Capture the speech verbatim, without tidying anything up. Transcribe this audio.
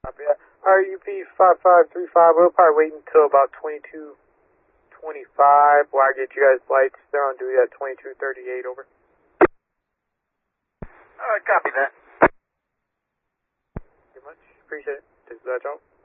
Copy that. R U P five five three five, we'll probably wait until about twenty-two twenty-five while I get you guys lights. They're on duty at twenty-two thirty-eight, over. Uh, copy that. Thank you much. Appreciate it. Dispatch out.